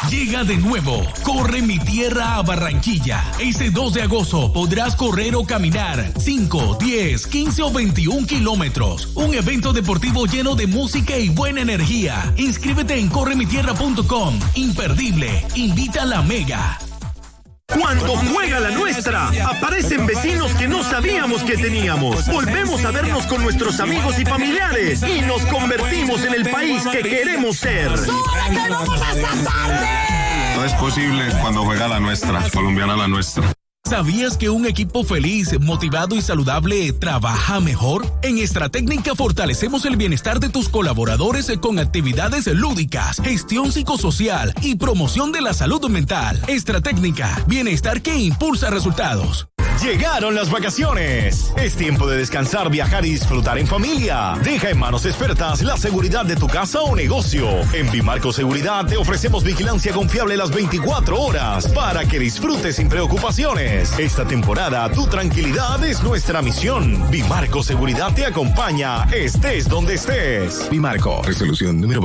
Llega de nuevo, Corre mi tierra a Barranquilla. Este 2 de agosto podrás correr o caminar 5, 10, 15 o 21 kilómetros. Un evento deportivo lleno de música y buena energía. Inscríbete en corremitierra.com. Imperdible. Invita a la Mega. Cuando juega la nuestra, aparecen vecinos que no sabíamos que teníamos. Volvemos a vernos con nuestros amigos y familiares y nos convertimos en el país que queremos ser. No es posible cuando juega la nuestra, colombiana la nuestra. ¿Sabías que un equipo feliz, motivado y saludable trabaja mejor? En Estratécnica fortalecemos el bienestar de tus colaboradores con actividades lúdicas, gestión psicosocial y promoción de la salud mental. Estratécnica, bienestar que impulsa resultados. Llegaron las vacaciones. Es tiempo de descansar, viajar y disfrutar en familia. Deja en manos expertas la seguridad de tu casa o negocio. En Bimarco Seguridad te ofrecemos vigilancia confiable las 24 horas para que disfrutes sin preocupaciones. Esta temporada tu tranquilidad es nuestra misión. Bimarco Seguridad te acompaña, estés donde estés. Bimarco. Resolución número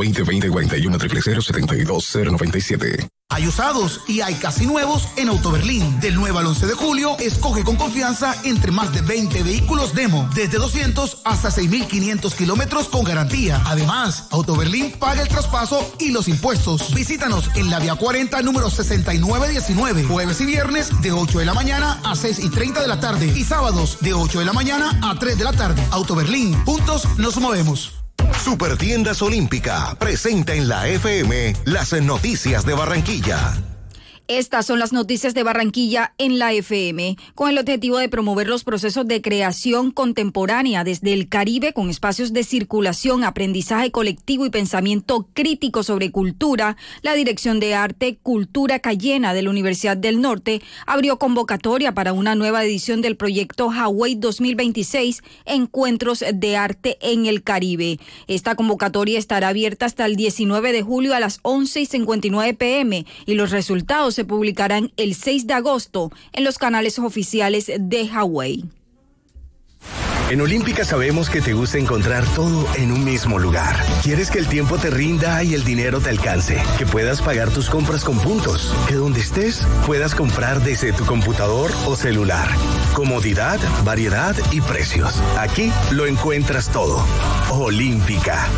2020-41-000-72097. Hay usados y hay casi nuevos en Autoberlín. Del 9 al 11 de julio, escoge con confianza entre más de 20 vehículos demo, desde 200 hasta 6.500 kilómetros con garantía. Además, Autoberlín paga el traspaso y los impuestos. Visítanos en la Vía 40, número 6919, jueves y viernes de 8 de la mañana a 6:30 de la tarde y sábados de 8 de la mañana a 3 de la tarde. Autoberlín, juntos nos movemos. Supertiendas Olímpica presenta en la FM las noticias de Barranquilla. Estas son las noticias de Barranquilla en la FM, con el objetivo de promover los procesos de creación contemporánea desde el Caribe con espacios de circulación, aprendizaje colectivo y pensamiento crítico sobre cultura. La Dirección de Arte, Cultura Cayena de la Universidad del Norte abrió convocatoria para una nueva edición del proyecto Hawái 2026, Encuentros de Arte en el Caribe. Esta convocatoria estará abierta hasta el 19 de julio a las 11:59 p.m. y los resultados se publicarán el 6 de agosto en los canales oficiales de Hawái. En Olímpica sabemos que te gusta encontrar todo en un mismo lugar. Quieres que el tiempo te rinda y el dinero te alcance, que puedas pagar tus compras con puntos, que donde estés puedas comprar desde tu computador o celular. Comodidad, variedad y precios. Aquí lo encuentras todo. Olímpica.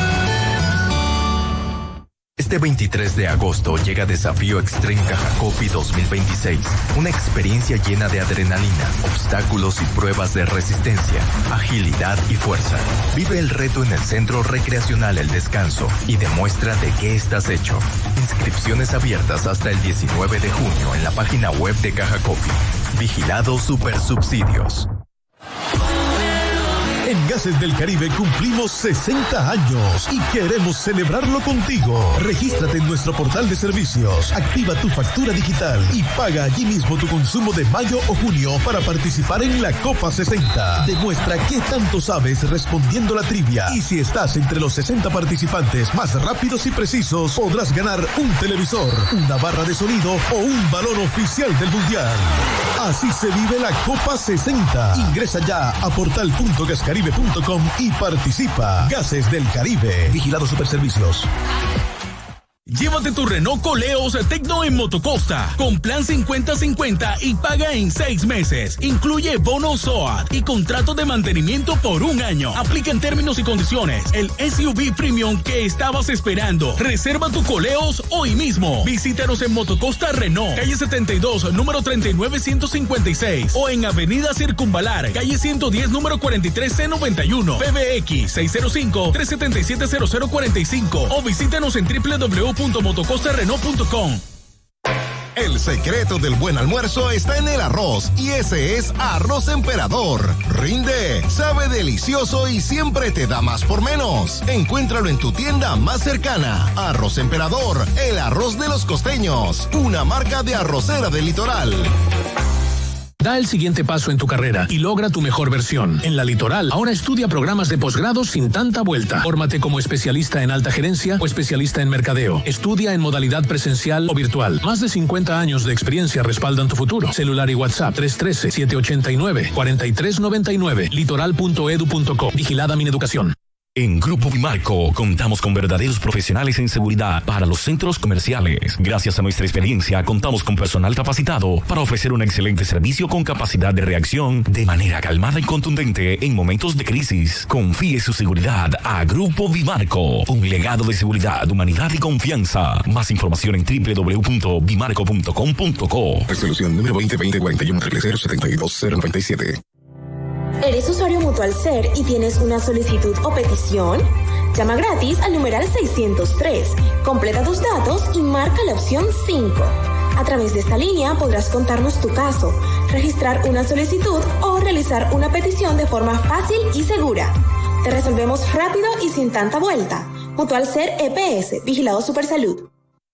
Este 23 de agosto llega Desafío Extreme Cajacopi 2026, una experiencia llena de adrenalina, obstáculos y pruebas de resistencia, agilidad y fuerza. Vive el reto en el Centro Recreacional El Descanso y demuestra de qué estás hecho. Inscripciones abiertas hasta el 19 de junio en la página web de Cajacopi. Vigilado Supersubsidios. En Gases del Caribe cumplimos 60 años y queremos celebrarlo contigo. Regístrate en nuestro portal de servicios, activa tu factura digital y paga allí mismo tu consumo de mayo o junio para participar en la Copa 60. Demuestra qué tanto sabes respondiendo la trivia y si estás entre los 60 participantes más rápidos y precisos, podrás ganar un televisor, una barra de sonido o un balón oficial del Mundial. Así se vive la Copa 60. Ingresa ya a portal.gascaribe.com y participa. Gases del Caribe. Vigilado Superservicios. Llévate tu Renault Coleos Tecno en Motocosta con plan 50-50 y paga en 6 meses. Incluye bono SOAT y contrato de mantenimiento por 1 año. Aplica en términos y condiciones. El SUV Premium que estabas esperando. Reserva tu Coleos hoy mismo. Visítanos en Motocosta Renault, calle 72, número 39156 o en Avenida Circunvalar, calle 110, número 43C91. PBX 605-377-0045 o visítanos en www.motocostarrenault.com. El secreto del buen almuerzo está en el arroz y ese es Arroz Emperador. Rinde, sabe delicioso y siempre te da más por menos. Encuéntralo en tu tienda más cercana. Arroz Emperador, el arroz de los costeños, una marca de arrocera del litoral. Da el siguiente paso en tu carrera y logra tu mejor versión. En la Litoral, ahora estudia programas de posgrado sin tanta vuelta. Fórmate como especialista en alta gerencia o especialista en mercadeo. Estudia en modalidad presencial o virtual. Más de 50 años de experiencia respaldan tu futuro. Celular y WhatsApp 313-789-4399. Litoral.edu.co. Vigilada Mineducación. En Grupo Bimarco contamos con verdaderos profesionales en seguridad para los centros comerciales. Gracias a nuestra experiencia contamos con personal capacitado para ofrecer un excelente servicio con capacidad de reacción de manera calmada y contundente en momentos de crisis. Confíe su seguridad a Grupo Bimarco, un legado de seguridad, humanidad y confianza. Más información en www.bimarco.com.co. Resolución número 2020-41-072-097. ¿Eres usuario Mutual Ser y tienes una solicitud o petición? Llama gratis al numeral 603, completa tus datos y marca la opción 5. A través de esta línea podrás contarnos tu caso, registrar una solicitud o realizar una petición de forma fácil y segura. Te resolvemos rápido y sin tanta vuelta. Mutual Ser EPS, Vigilado Supersalud.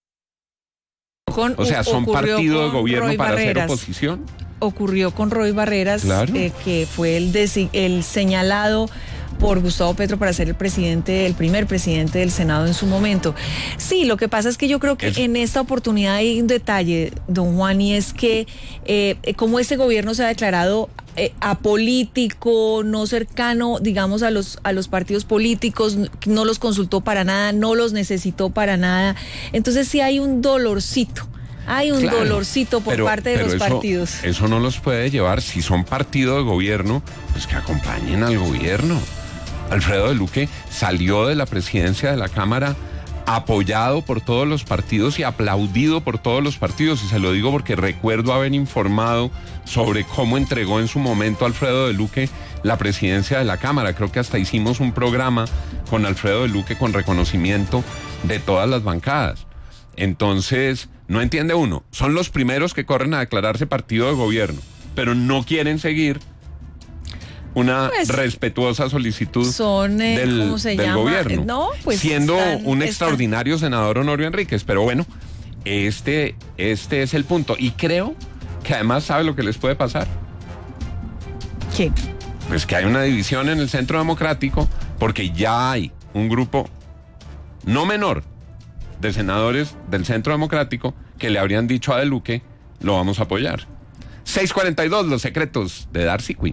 O sea, son partido de gobierno para hacer oposición. Ocurrió con Roy Barreras, claro. Que fue el señalado por Gustavo Petro para ser el primer presidente del Senado en su momento. Sí, lo que pasa es que yo creo que en esta oportunidad hay un detalle, don Juan, y es que como este gobierno se ha declarado apolítico, no cercano, digamos, a los partidos políticos, no los consultó para nada, no los necesitó para nada, entonces sí hay un dolorcito. Hay un dolorcito por parte de los partidos. Eso no los puede llevar, si son partido de gobierno, pues que acompañen al gobierno. Alfredo del Duque salió de la presidencia de la Cámara apoyado por todos los partidos y aplaudido por todos los partidos, y se lo digo porque recuerdo haber informado sobre cómo entregó en su momento Alfredo del Duque la presidencia de la Cámara. Creo que hasta hicimos un programa con Alfredo del Duque con reconocimiento de todas las bancadas. Entonces, no entiende uno, son los primeros que corren a declararse partido de gobierno, pero no quieren seguir una respetuosa solicitud del gobierno, ¿no? Pues siendo un extraordinario senador Honorio Enríquez. Pero bueno, este es el punto, y creo que además sabe lo que les puede pasar. ¿Qué? Pues que hay una división en el Centro Democrático, porque ya hay un grupo no menor de senadores del Centro Democrático que le habrían dicho a Del Duque, lo vamos a apoyar. 6:42, los secretos de Darcy Quinn.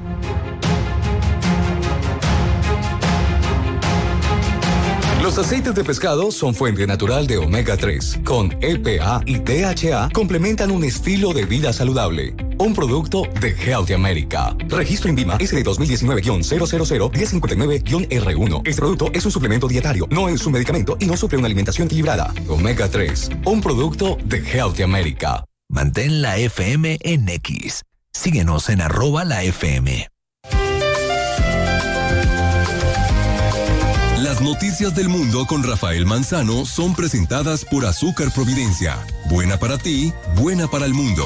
Los aceites de pescado son fuente natural de omega 3. Con EPA y DHA complementan un estilo de vida saludable. Un producto de Healthy America. Registro INVIMA SD 2019-000-1059-R1. Este producto es un suplemento dietario, no es un medicamento y no suple una alimentación equilibrada. Omega 3, un producto de Healthy America. Mantén la FM en X. Síguenos en @lafm. Las noticias del mundo con Rafael Manzano son presentadas por Azúcar Providencia. Buena para ti, buena para el mundo.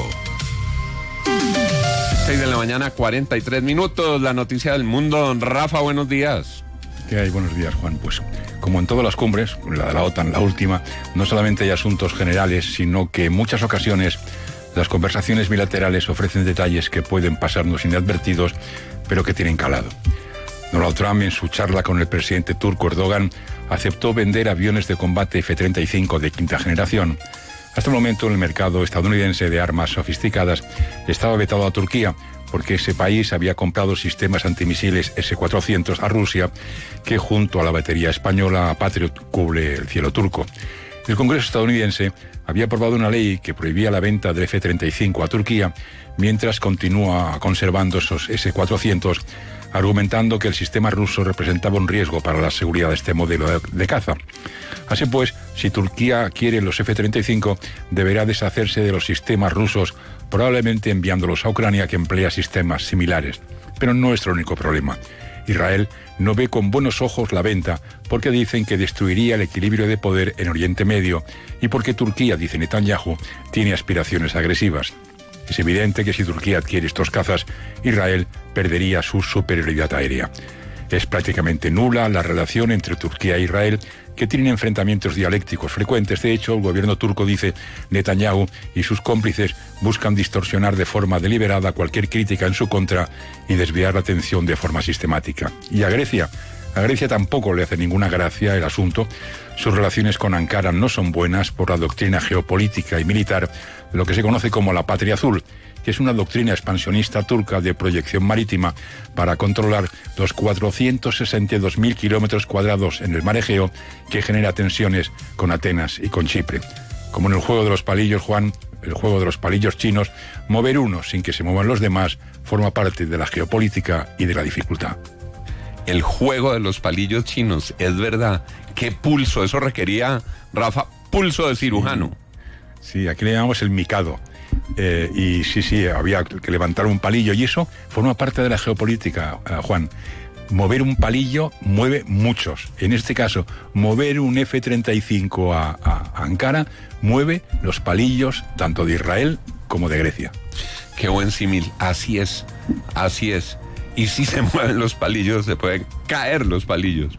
6 de la mañana, 43 minutos. La noticia del mundo. Don Rafa, buenos días. ¿Qué hay? Buenos días, Juan. Pues como en todas las cumbres, la de la OTAN, la última, no solamente hay asuntos generales, sino que en muchas ocasiones las conversaciones bilaterales ofrecen detalles que pueden pasarnos inadvertidos, pero que tienen calado. Donald Trump, en su charla con el presidente turco Erdogan, aceptó vender aviones de combate F-35 de quinta generación. Hasta el momento, el mercado estadounidense de armas sofisticadas estaba vetado a Turquía, porque ese país había comprado sistemas antimisiles S-400 a Rusia, que junto a la batería española Patriot cubre el cielo turco. El Congreso estadounidense había aprobado una ley que prohibía la venta del F-35 a Turquía, mientras continúa conservando esos S-400, argumentando que el sistema ruso representaba un riesgo para la seguridad de este modelo de caza. Así pues, si Turquía quiere los F-35, deberá deshacerse de los sistemas rusos, probablemente enviándolos a Ucrania, que emplea sistemas similares. Pero no es el único problema. Israel no ve con buenos ojos la venta porque dicen que destruiría el equilibrio de poder en Oriente Medio y porque Turquía, dice Netanyahu, tiene aspiraciones agresivas. Es evidente que si Turquía adquiere estos cazas, Israel perdería su superioridad aérea. Es prácticamente nula la relación entre Turquía e Israel, que tienen enfrentamientos dialécticos frecuentes. De hecho, el gobierno turco, dice Netanyahu, y sus cómplices buscan distorsionar de forma deliberada cualquier crítica en su contra y desviar la atención de forma sistemática. Y a Grecia A Grecia tampoco le hace ninguna gracia el asunto. Sus relaciones con Ankara no son buenas por la doctrina geopolítica y militar de lo que se conoce como la Patria Azul, que es una doctrina expansionista turca de proyección marítima para controlar los 462.000 kilómetros cuadrados en el mar Egeo, que genera tensiones con Atenas y con Chipre. Como en el juego de los palillos, Juan, el juego de los palillos chinos, mover uno sin que se muevan los demás forma parte de la geopolítica y de la dificultad. El juego de los palillos chinos, es verdad. ¿Qué pulso? Eso requería, Rafa, pulso de cirujano. Sí, aquí le llamamos el Mikado. Y sí, había que levantar un palillo y eso forma parte de la geopolítica, Juan. Mover un palillo mueve muchos. En este caso, mover un F-35 a Ankara mueve los palillos tanto de Israel como de Grecia. Qué buen símil. Así es. Y si se mueven los palillos, se pueden caer los palillos.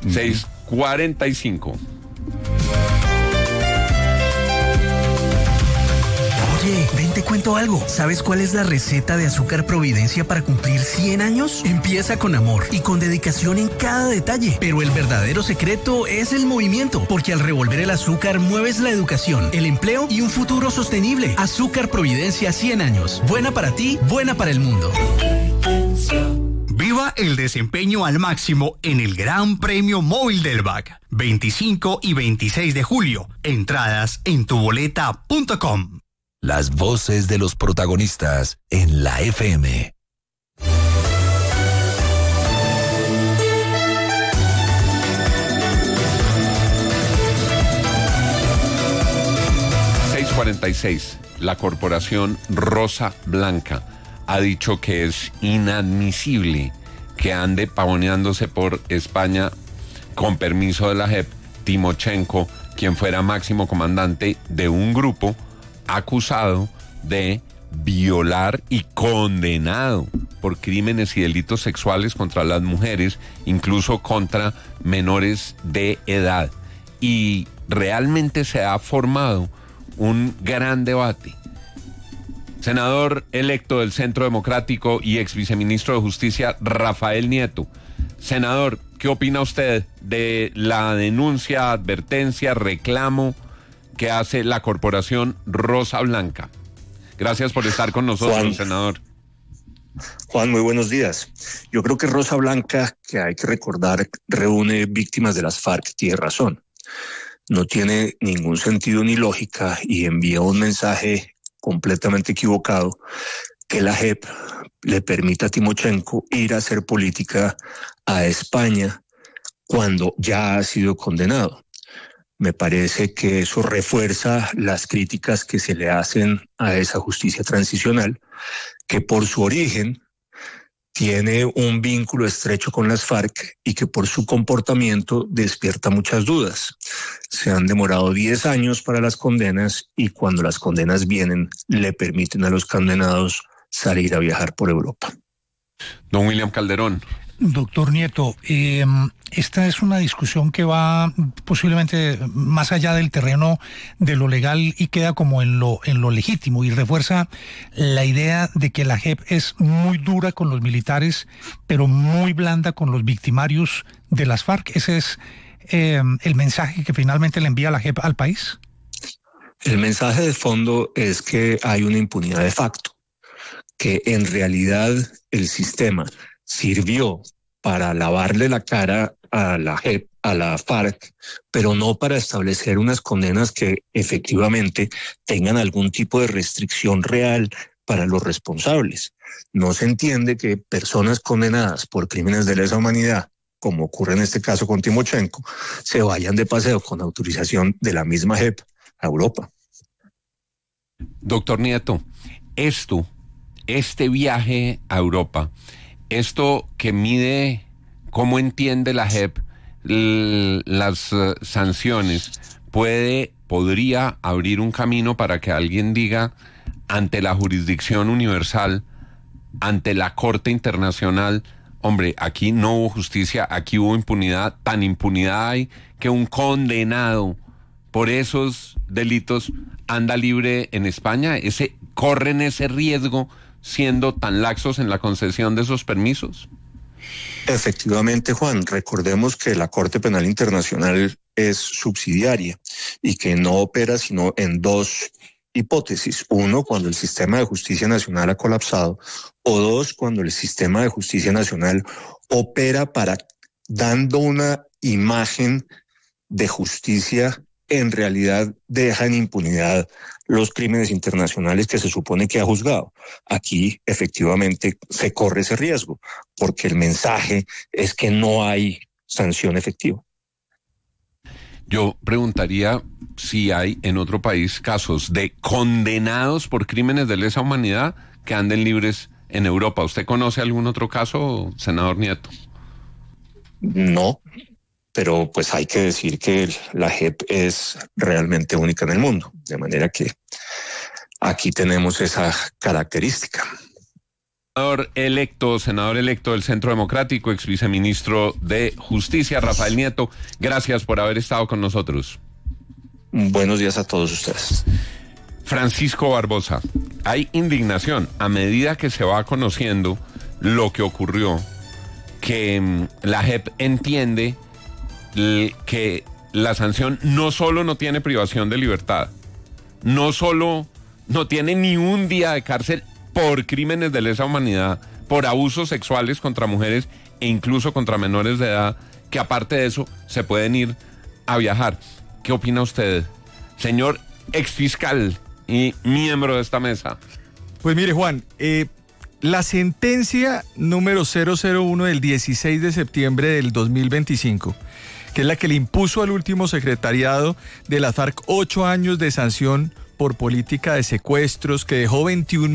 6:45. Oye, ven, te cuento algo. ¿Sabes cuál es la receta de Azúcar Providencia para cumplir 100 años? Empieza con amor y con dedicación en cada detalle. Pero el verdadero secreto es el movimiento, porque al revolver el azúcar mueves la educación, el empleo y un futuro sostenible. Azúcar Providencia 100 años. Buena para ti, buena para el mundo. Viva el desempeño al máximo en el Gran Premio Móvil del BAC. 25 y 26 de julio. Entradas en tuboleta.com. Las voces de los protagonistas en la FM. .46. La corporación Rosa Blanca ha dicho que es inadmisible que ande pavoneándose por España con permiso de la JEP Timochenko, quien fuera máximo comandante de un grupo acusado de violar y condenado por crímenes y delitos sexuales contra las mujeres, incluso contra menores de edad. Y realmente se ha formado un gran debate. Senador electo del Centro Democrático y ex viceministro de Justicia, Rafael Nieto. Senador, ¿qué opina usted de la denuncia, advertencia, reclamo que hace la corporación Rosa Blanca? Gracias por estar con nosotros, senador. Juan, muy buenos días. Yo creo que Rosa Blanca, que hay que recordar, reúne víctimas de las FARC, tiene razón. No tiene ningún sentido ni lógica y envía un mensaje completamente equivocado que la JEP le permita a Timochenko ir a hacer política a España cuando ya ha sido condenado. Me parece que eso refuerza las críticas que se le hacen a esa justicia transicional, que por su origen tiene un vínculo estrecho con las FARC y que por su comportamiento despierta muchas dudas. Se han demorado 10 años para las condenas y cuando las condenas vienen le permiten a los condenados salir a viajar por Europa. Don William Calderón. Doctor Nieto, esta es una discusión que va posiblemente más allá del terreno de lo legal y queda como en lo legítimo y refuerza la idea de que la JEP es muy dura con los militares, pero muy blanda con los victimarios de las FARC. ¿Ese es el mensaje que finalmente le envía la JEP al país? El mensaje de fondo es que hay una impunidad de facto, que en realidad el sistema sirvió para lavarle la cara a la JEP, a la FARC, pero no para establecer unas condenas que efectivamente tengan algún tipo de restricción real para los responsables. No se entiende que personas condenadas por crímenes de lesa humanidad, como ocurre en este caso con Timochenko, se vayan de paseo con autorización de la misma JEP a Europa. Doctor Nieto, este viaje a Europa, esto que mide cómo entiende la JEP las sanciones, podría abrir un camino para que alguien diga ante la jurisdicción universal, ante la Corte Internacional, hombre, aquí no hubo justicia, aquí hubo impunidad, tan impunidad hay que un condenado por esos delitos anda libre en España. ¿Corren ese riesgo siendo tan laxos en la concesión de esos permisos? Efectivamente, Juan, recordemos que la Corte Penal Internacional es subsidiaria y que no opera sino en dos hipótesis. Uno, cuando el sistema de justicia nacional ha colapsado, o dos, cuando el sistema de justicia nacional opera dando una imagen de justicia, en realidad deja en impunidad los crímenes internacionales que se supone que ha juzgado. Aquí efectivamente se corre ese riesgo, porque el mensaje es que no hay sanción efectiva. Yo preguntaría si hay en otro país casos de condenados por crímenes de lesa humanidad que anden libres en Europa. ¿Usted conoce algún otro caso, senador Nieto? No, pero pues hay que decir que la JEP es realmente única en el mundo, de manera que aquí tenemos esa característica. Senador electo del Centro Democrático, ex viceministro de Justicia, Rafael Nieto, gracias por haber estado con nosotros. Buenos días a todos ustedes. Francisco Barbosa, hay indignación a medida que se va conociendo lo que ocurrió, que la JEP entiende que la sanción no solo no tiene privación de libertad, no solo no tiene ni un día de cárcel por crímenes de lesa humanidad, por abusos sexuales contra mujeres e incluso contra menores de edad, que aparte de eso se pueden ir a viajar. ¿Qué opina usted, señor exfiscal y miembro de esta mesa? Pues mire, Juan, la sentencia número 001 del 16 de septiembre del 2025, que es la que le impuso al último secretariado de la FARC 8 años de sanción por política de secuestros, que dejó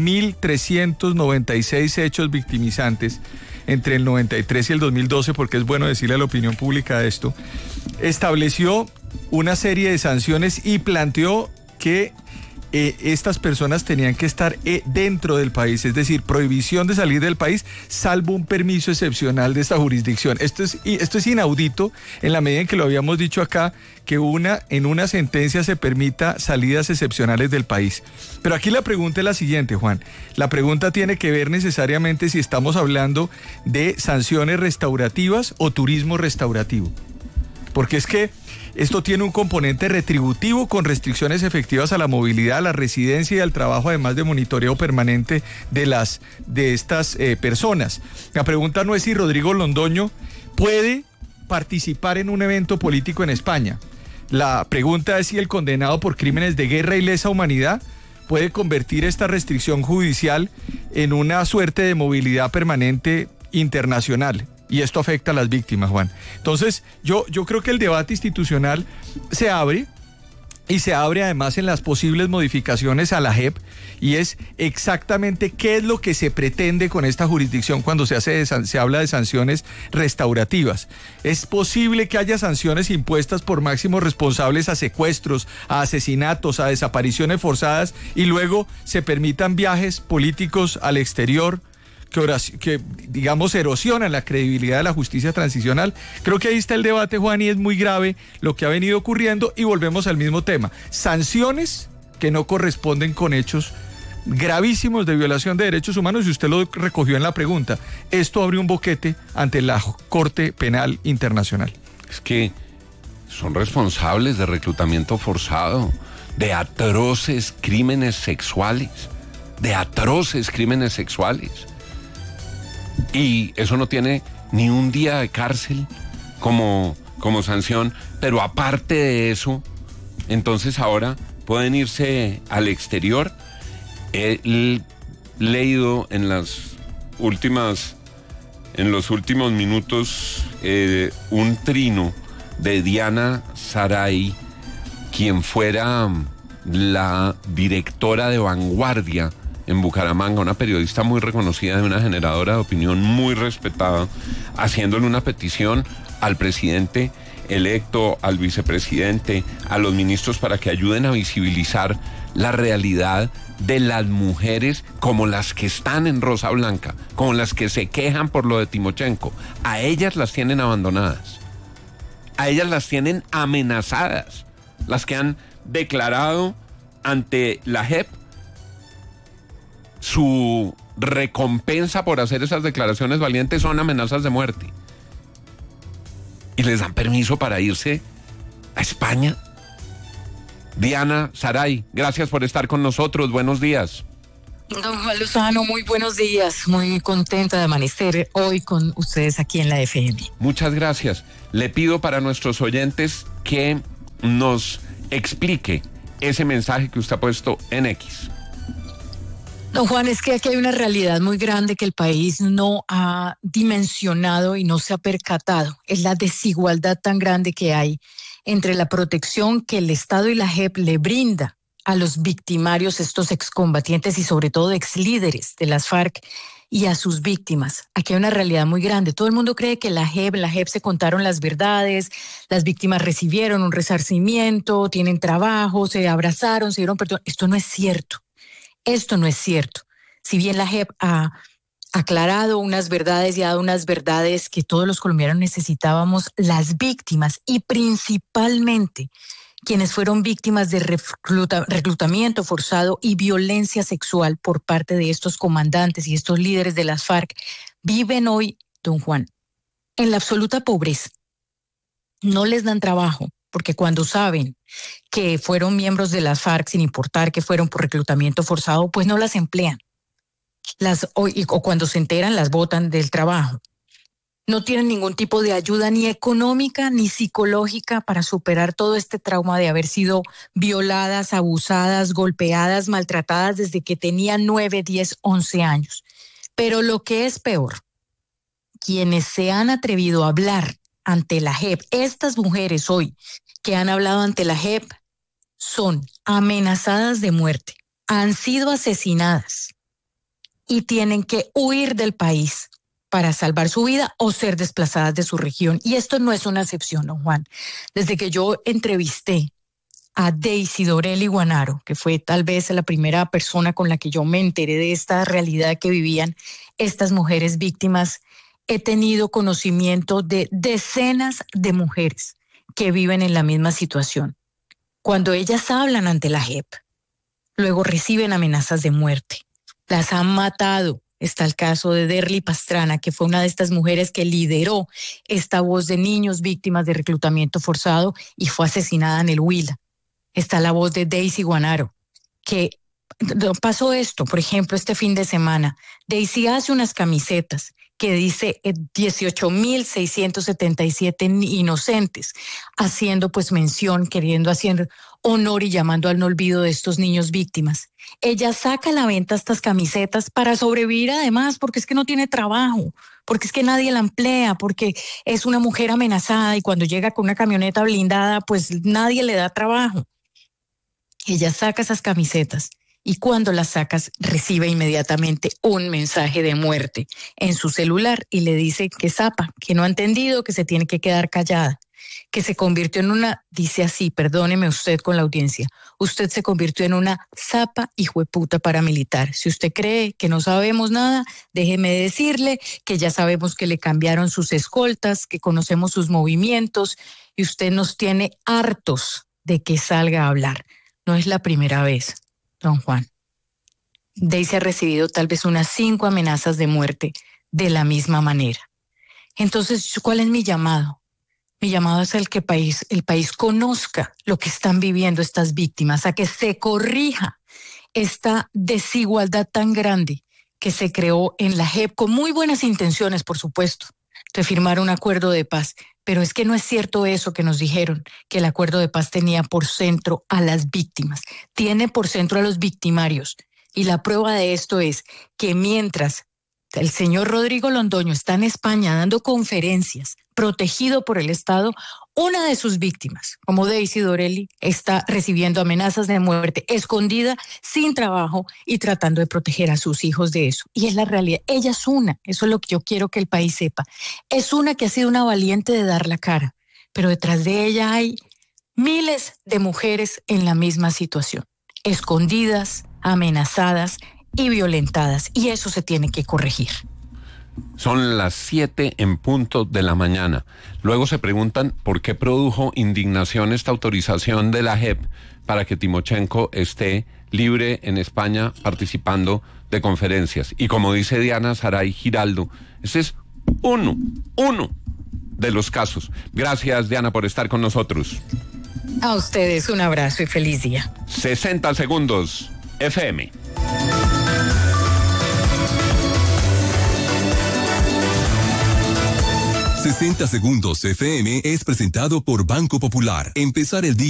21.396 hechos victimizantes entre el 93 y el 2012, porque es bueno decirle a la opinión pública esto, estableció una serie de sanciones y planteó que estas personas tenían que estar dentro del país, es decir, prohibición de salir del país, salvo un permiso excepcional de esta jurisdicción. Esto es inaudito en la medida en que lo habíamos dicho acá, que en una sentencia se permita salidas excepcionales del país. Pero aquí la pregunta es la siguiente, Juan. La pregunta tiene que ver necesariamente si estamos hablando de sanciones restaurativas o turismo restaurativo. Porque es que esto tiene un componente retributivo con restricciones efectivas a la movilidad, a la residencia y al trabajo, además de monitoreo permanente de estas personas. La pregunta no es si Rodrigo Londoño puede participar en un evento político en España. La pregunta es si el condenado por crímenes de guerra y lesa humanidad puede convertir esta restricción judicial en una suerte de movilidad permanente internacional. Y esto afecta a las víctimas, Juan. Entonces, yo creo que el debate institucional se abre, y se abre además en las posibles modificaciones a la JEP, y es exactamente qué es lo que se pretende con esta jurisdicción cuando se habla de sanciones restaurativas. Es posible que haya sanciones impuestas por máximos responsables a secuestros, a asesinatos, a desapariciones forzadas, y luego se permitan viajes políticos al exterior, que digamos erosionan la credibilidad de la justicia transicional. Creo que ahí está el debate, Juan, y es muy grave lo que ha venido ocurriendo, y volvemos al mismo tema. Sanciones que no corresponden con hechos gravísimos de violación de derechos humanos, y usted lo recogió en la pregunta. Esto abre un boquete ante la Corte Penal Internacional. Es que son responsables de reclutamiento forzado, de atroces crímenes sexuales, y eso no tiene ni un día de cárcel como sanción, pero aparte de eso, entonces ahora pueden irse al exterior. He leído en los últimos minutos un trino de Diana Saray, quien fuera la directora de Vanguardia en Bucaramanga, una periodista muy reconocida, de una generadora de opinión muy respetada, haciéndole una petición al presidente electo, al vicepresidente, a los ministros, para que ayuden a visibilizar la realidad de las mujeres como las que están en Rosa Blanca, como las que se quejan por lo de Timochenko. A ellas las tienen abandonadas, a ellas las tienen amenazadas, las que han declarado ante la JEP su recompensa por hacer esas declaraciones valientes son amenazas de muerte. Y les dan permiso para irse a España. Diana Saray, gracias por estar con nosotros. Buenos días. Don Juan Lozano, muy buenos días. Muy contenta de amanecer hoy con ustedes aquí en la FM. Muchas gracias. Le pido para nuestros oyentes que nos explique ese mensaje que usted ha puesto en X. Don Juan, es que aquí hay una realidad muy grande que el país no ha dimensionado y no se ha percatado. Es la desigualdad tan grande que hay entre la protección que el Estado y la JEP le brinda a los victimarios, estos excombatientes y sobre todo exlíderes de las FARC, y a sus víctimas. Aquí hay una realidad muy grande. Todo el mundo cree que en la JEP se contaron las verdades, las víctimas recibieron un resarcimiento, tienen trabajo, se abrazaron, se dieron perdón. Esto no es cierto. Esto no es cierto. Si bien la JEP ha aclarado unas verdades y ha dado unas verdades que todos los colombianos necesitábamos, las víctimas y principalmente quienes fueron víctimas de reclutamiento forzado y violencia sexual por parte de estos comandantes y estos líderes de las FARC, viven hoy, don Juan, en la absoluta pobreza. No les dan trabajo, porque cuando saben que fueron miembros de las FARC, sin importar que fueron por reclutamiento forzado, pues no las emplean. O cuando se enteran, las botan del trabajo. No tienen ningún tipo de ayuda ni económica ni psicológica para superar todo este trauma de haber sido violadas, abusadas, golpeadas, maltratadas desde que tenían 9, 10, 11 años. Pero lo que es peor, quienes se han atrevido a hablar ante la JEP, estas mujeres hoy que han hablado ante la JEP, son amenazadas de muerte, han sido asesinadas y tienen que huir del país para salvar su vida o ser desplazadas de su región. Y esto no es una excepción, don Juan. Desde que yo entrevisté a Daisy Dorelli Guanaro, que fue tal vez la primera persona con la que yo me enteré de esta realidad que vivían estas mujeres víctimas, he tenido conocimiento de decenas de mujeres que viven en la misma situación. Cuando ellas hablan ante la JEP, luego reciben amenazas de muerte. Las han matado. Está el caso de Derly Pastrana, que fue una de estas mujeres que lideró esta voz de niños víctimas de reclutamiento forzado y fue asesinada en el Huila. Está la voz de Daisy Guanaro, que pasó esto, por ejemplo, este fin de semana. Daisy hace unas camisetas que dice 18,677 inocentes, haciendo pues mención, queriendo hacer honor y llamando al no olvido de estos niños víctimas. Ella saca a la venta estas camisetas para sobrevivir además, porque es que no tiene trabajo, porque es que nadie la emplea, porque es una mujer amenazada y cuando llega con una camioneta blindada, pues nadie le da trabajo. Ella saca esas camisetas y cuando las sacas recibe inmediatamente un mensaje de muerte en su celular y le dice que zapa, que no ha entendido, que se tiene que quedar callada, que se convirtió en una, dice así, perdóneme usted con la audiencia, usted se convirtió en una zapa hijueputa paramilitar. Si usted cree que no sabemos nada, déjeme decirle que ya sabemos que le cambiaron sus escoltas, que conocemos sus movimientos y usted nos tiene hartos de que salga a hablar. No es la primera vez, don Juan. Daisy ha recibido tal vez unas 5 amenazas de muerte de la misma manera. Entonces, ¿cuál es mi llamado? Mi llamado es el país conozca lo que están viviendo estas víctimas, a que se corrija esta desigualdad tan grande que se creó en la JEP con muy buenas intenciones, por supuesto, de firmar un acuerdo de paz. Pero es que no es cierto eso que nos dijeron, que el acuerdo de paz tenía por centro a las víctimas, tiene por centro a los victimarios. Y la prueba de esto es que mientras el señor Rodrigo Londoño está en España dando conferencias, protegido por el Estado, una de sus víctimas, como Daisy Dorelli, está recibiendo amenazas de muerte, escondida, sin trabajo y tratando de proteger a sus hijos de eso. Y es la realidad. Ella es una, eso es lo que yo quiero que el país sepa. Es una que ha sido una valiente de dar la cara, pero detrás de ella hay miles de mujeres en la misma situación, escondidas, amenazadas y violentadas, y eso se tiene que corregir. Son las 7 en punto de la mañana. Luego se preguntan por qué produjo indignación esta autorización de la JEP para que Timochenko esté libre en España participando de conferencias. Y como dice Diana Saray Giraldo, ese es uno de los casos. Gracias, Diana, por estar con nosotros. A ustedes un abrazo y feliz día. 60 segundos, FM. ...60 segundos FM es presentado por Banco Popular. Empezar el día